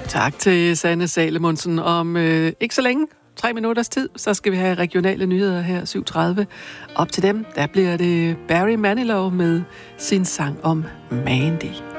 Tak til Sanne Salomonsen. Om ikke så længe, 3 minutters tid, så skal vi have regionale nyheder her 7:30. Op til dem, der bliver det Barry Manilow med sin sang om Mandy.